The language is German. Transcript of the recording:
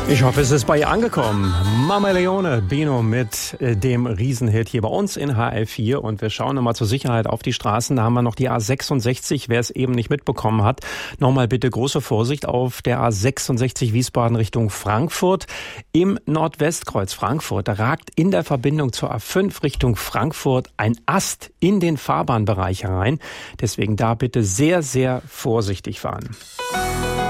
Ich hoffe, es ist bei ihr angekommen. Mama Leone, Bino mit dem Riesenhit hier bei uns in HR4. Und wir schauen nochmal zur Sicherheit auf die Straßen. Da haben wir noch die A66. Wer es eben nicht mitbekommen hat, nochmal bitte große Vorsicht auf der A66 Wiesbaden Richtung Frankfurt. Im Nordwestkreuz Frankfurt ragt in der Verbindung zur A5 Richtung Frankfurt ein Ast in den Fahrbahnbereich herein. Deswegen da bitte sehr, sehr vorsichtig fahren.